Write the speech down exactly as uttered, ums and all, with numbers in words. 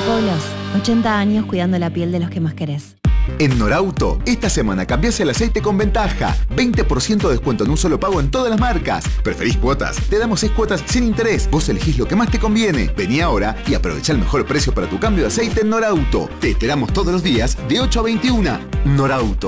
Poglos, ochenta años cuidando la piel de los que más querés. En Norauto, esta semana cambiás el aceite con ventaja. veinte por ciento de descuento en un solo pago en todas las marcas. ¿Preferís cuotas? Te damos seis cuotas sin interés. Vos elegís lo que más te conviene. Vení ahora y aprovecha el mejor precio para tu cambio de aceite en Norauto. Te esperamos todos los días de ocho a veintiuna. Norauto.